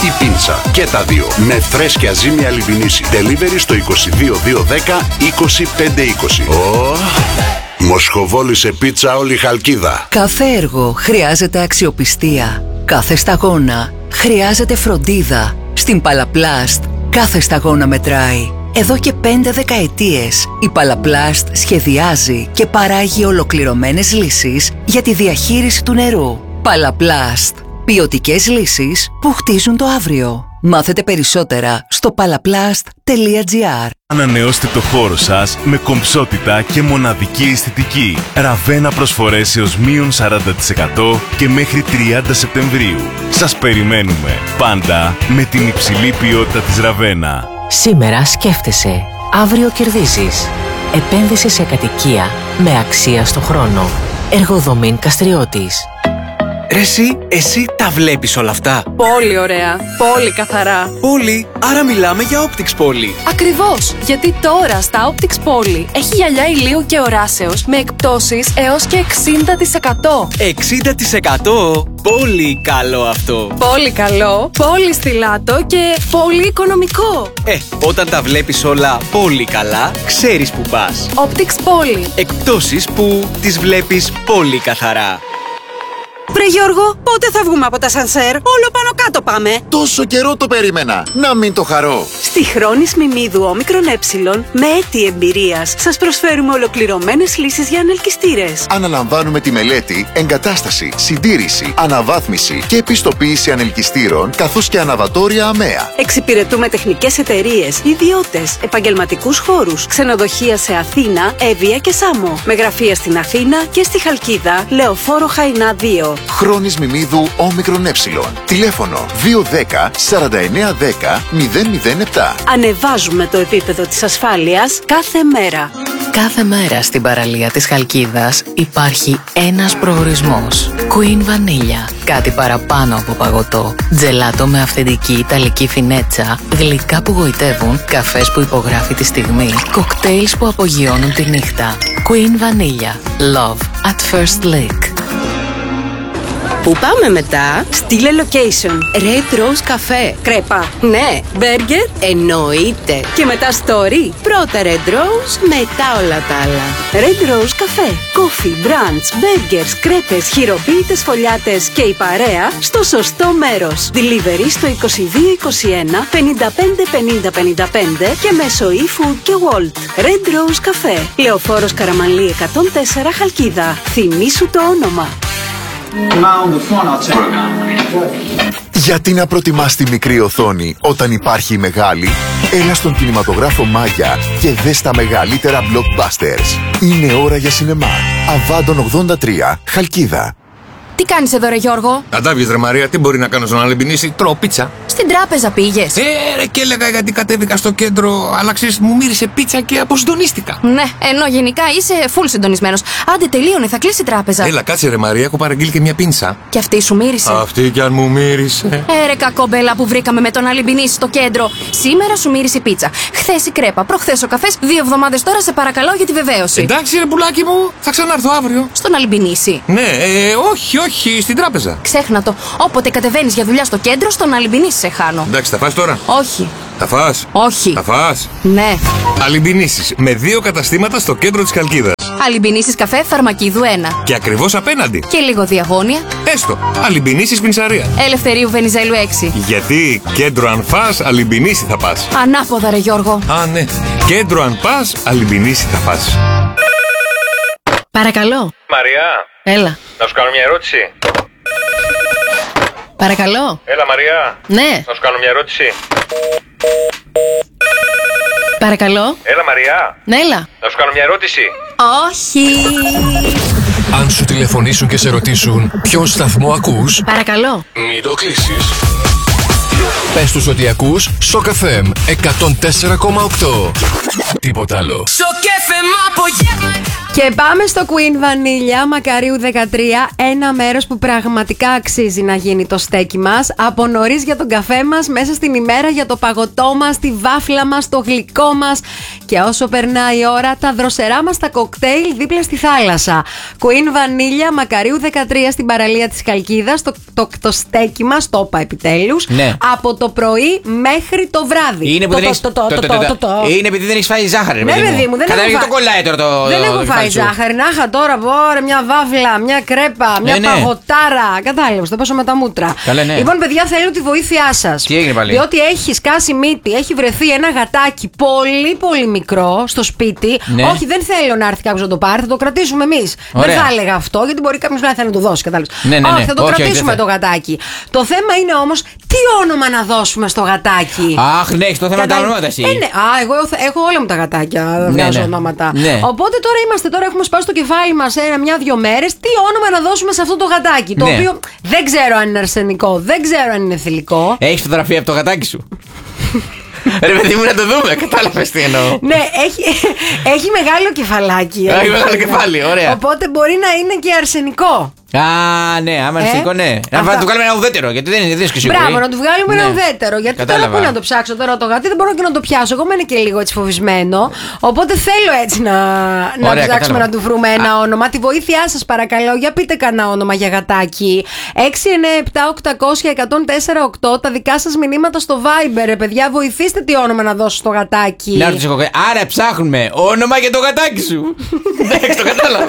ή πίτσα. Και τα δύο. Με φρέσκια ζύμη Αλιμπινίση. Delivery στο 22210 20520. Μοσχοβόλησε πίτσα όλη η Χαλκίδα. Κάθε έργο χρειάζεται αξιοπιστία. Κάθε σταγόνα χρειάζεται φροντίδα. Στην Παλαπλάστ κάθε σταγόνα μετράει. Εδώ και 5 δεκαετίες η Παλαπλάστ σχεδιάζει και παράγει ολοκληρωμένες λύσεις για τη διαχείριση του νερού. Παλαπλάστ. Ποιοτικές λύσεις που χτίζουν το αύριο. Μάθετε περισσότερα στο palaplast.gr. Ανανεώστε το χώρο σας με κομψότητα και μοναδική αισθητική. Ραβένα προσφορές έως μείον 40% και μέχρι 30 Σεπτεμβρίου. Σας περιμένουμε πάντα με την υψηλή ποιότητα της Ραβένα. Σήμερα σκέφτεσαι, αύριο κερδίζεις. Επένδυση σε κατοικία με αξία στο χρόνο. Εργοδομήν Καστριώτης. Ρε εσύ τα βλέπεις όλα αυτά? Πολύ ωραία, πολύ καθαρά. Πολύ, άρα μιλάμε για Optix Poly. Ακριβώς, γιατί τώρα στα Optix Poly έχει γυαλιά ηλίου και οράσεως με εκπτώσεις έως και 60%. 60%? Πολύ καλό αυτό. Πολύ καλό, πολύ στιλάτο και πολύ οικονομικό. Όταν τα βλέπεις όλα πολύ καλά, ξέρεις που πας. Optix Poly. Εκπτώσεις που τις βλέπεις πολύ καθαρά. Βρε Γιώργο, πότε θα βγούμε από τα σανσέρ? Όλο πάνω κάτω πάμε. Τόσο καιρό το περίμενα. Να μην το χαρώ. Στη Χρόνης Μιμίδου Όμικρον Ε, με έτη εμπειρίας, σας προσφέρουμε ολοκληρωμένες λύσεις για ανελκυστήρες. Αναλαμβάνουμε τη μελέτη, εγκατάσταση, συντήρηση, αναβάθμιση και επιστοποίηση ανελκυστήρων, καθώς και αναβατόρια αμαία. Εξυπηρετούμε τεχνικές εταιρείες, ιδιώτες, επαγγελματικούς χώρους, ξενοδοχεία σε Αθήνα, Εύβοια και Σάμο. Με γραφεία στην Αθήνα και στη Χαλκίδα, Λεωφόρο Χαϊνά 2. Χρόνης Μιμίδου Όμικρον Ε. Τηλέφωνο 210 4910 007. Ανεβάζουμε το επίπεδο της ασφάλειας κάθε μέρα. Κάθε μέρα στην παραλία της Χαλκίδας υπάρχει ένας προορισμός. Queen Vanilla. Κάτι παραπάνω από παγωτό. Τζελάτο με αυθεντική ιταλική φινέτσα. Γλυκά που γοητεύουν. Καφές που υπογράφει τη στιγμή. Κοκτέιλς που απογειώνουν τη νύχτα. Queen Vanilla. Love at first lick. Πού πάμε μετά? Στείλε location. Red Rose Cafe. Κρέπα. Ναι. Burger. Εννοείται. Και μετά story. Πρώτα Red Rose, μετά όλα τα άλλα. Red Rose Cafe. Coffee, brunch, burgers, κρέπες, χειροποίητες φωλιάτες και η παρέα στο σωστό μέρος. Delivery στο 2221 55 50 55 και μέσω eFood και Wolt. Red Rose Cafe. Λεωφόρος Καραμανλή 104 Χαλκίδα. Θυμήσου το όνομα. Γιατί να προτιμάς τη μικρή οθόνη όταν υπάρχει η μεγάλη? Έλα στον κινηματογράφο Μάγια και δες τα μεγαλύτερα blockbusters. Είναι ώρα για σινεμά. Αβάντων 83, Χαλκίδα. Τι κάνεις εδώ ρε Γιώργο? Αντάβιες ρε Μαρία, τι μπορεί να κάνω στον Αλεμπινίση? Τρώω πίτσα. Στην τράπεζα πήγες? Ρε και έλεγα γιατί κατέβηκα στο κέντρο, αλλά ξέρεις μου μύρισε πίτσα και αποσυντονίστηκα. Ναι, ενώ γενικά είσαι full συντονισμένος. Άντε τελείωνε, θα κλείσει η τράπεζα. Έλα κάτσε ρε Μαρία, έχω παραγγείλει και μια πίνσα. Και αυτή σου μύρισε? Αυτή κι αν μου μύρισε. Ρε κακόμπελα που βρήκαμε με τον Αλεμπινίση στο κέντρο. Σήμερα σου μύρισε η πίτσα. Χθες η κρέπα, προχθές ο καφές, 2 εβδομάδες τώρα σε παρακαλώ για τη βεβαίωση. Εντάξει ρε πουλάκι μου, θα ξανάρθω αύριο. Στον Αλεμπινίση? Ναι, όχι, στην τράπεζα. Ξέχνα το. Όποτε κατεβαίνεις για δουλειά στο κέντρο, στον Αλεμπινίση σε χάνω. Εντάξει, θα φας τώρα? Όχι. Θα φας? Όχι. Θα φας? Ναι. Αλεμπινίσεις με 2 καταστήματα στο κέντρο της Χαλκίδας. Αλεμπινίσεις καφέ Φαρμακίδου 1. Και ακριβώς απέναντι. Και λίγο διαγώνια. Έστω. Αλεμπινίσεις Πινσαρία. Ελευθερίου Βενιζέλου 6. Γιατί κέντρο αν φας, Αλεμπινίση θα πας. Ανάποδα ρε Γιώργο. Α, ναι. Κέντρο αν πας, Αλεμπινίση θα πας. Παρακαλώ. Μαριά. Έλα. Να σου κάνω μια ερώτηση. Παρακαλώ. Έλα Μαριά. Ναι. Να σου κάνω μια ερώτηση. Παρακαλώ. Έλα Μαριά. Ναι, έλα. Να σου κάνω μια ερώτηση. Όχι. Αν σου τηλεφωνήσουν και σε ρωτήσουν ποιον σταθμό ακούς, παρακαλώ, μην το κλείσεις. Πες τους ότι ακούς Shock FM 104,8. Τίποτα άλλο. Shock FM απογεύμα. Και πάμε στο Queen Vanilla Μακαρίου 13. Ένα μέρος που πραγματικά αξίζει να γίνει το στέκι μας. Από νωρίς για τον καφέ μας, μέσα στην ημέρα για το παγωτό μας, τη βάφλα μας, το γλυκό μας. Και όσο περνάει η ώρα, τα δροσερά μας τα κοκτέιλ δίπλα στη θάλασσα. Queen Vanilla Μακαρίου 13 στην παραλία της Χαλκίδας. Το στέκι μας, το είπα επιτέλους. Ναι. Από το πρωί μέχρι το βράδυ. Είναι είναι επειδή δεν έχεις φάει ζάχαρη. Ναι, παιδί μου, δεν έχω φάει. Το κολλάει τώρα το. Δεν έχω φάει ζάχαρη. Να είχα τώρα μια βάβλα, μια κρέπα, μια παγωτάρα. Κατάλαβες, το πέσω με τα μούτρα. Καλέ, ναι. Λοιπόν, παιδιά, θέλω τη βοήθειά σας. Τι έγινε πάλι? Διότι έχει σκάσει μύτη, έχει βρεθεί ένα γατάκι πολύ πολύ μικρό στο σπίτι. Ναι. Όχι, δεν θέλω να έρθει κάποιος να το πάρει, θα το κρατήσουμε εμείς. Δεν θα έλεγα αυτό, γιατί μπορεί κάποιος να θέλει να το δώσει. Κατάλαβες. Ναι. Όχι, θα το κρατήσουμε το γατάκι. Το θέμα είναι όμως τι όνομα να δώσουμε στο γατάκι. Αχ, ναι, έχει το θέμα τα ονόματα εσύ. Ναι. Εγώ έχω όλα μου τα γατάκια, βγάζω ονόματα. Ναι. Οπότε τώρα έχουμε σπάσει το κεφάλι μας μια-δυο μέρες. Τι όνομα να δώσουμε σε αυτό το γατάκι. Το οποίο δεν ξέρω αν είναι αρσενικό, δεν ξέρω αν είναι θηλυκό. Έχεις φωτογραφία από το γατάκι σου? Ρε παιδί μου, να το δούμε, κατάλαβες τι εννοώ. Ναι, έχει μεγάλο κεφαλάκι. Έχει μεγάλο κεφάλι, ωραία. Οπότε μπορεί να είναι και αρσενικό. Α, ναι, άμα αρσενικό, ναι. Να του βγάλουμε ένα ουδέτερο, γιατί δεν είναι και σίγουρο. Μπράβο, να του βγάλουμε ένα ουδέτερο. Γιατί τώρα πού να το ψάξω τώρα το γατί, δεν μπορώ και να το πιάσω. Εγώ είμαι και λίγο έτσι φοβισμένο. Οπότε θέλω έτσι να ψάξουμε να του βρούμε ένα όνομα. Τη βοήθειά σας παρακαλώ, για πείτε κανένα όνομα για γατάκι. 697-800-1048. Τα δικά σας μηνύματα στο Viber, παιδιά, βοηθήστε τι όνομα να δώσω στο γατάκι. Άρα ψάχνουμε όνομα για το γατάκι σου. Δεν το κατάλαβα.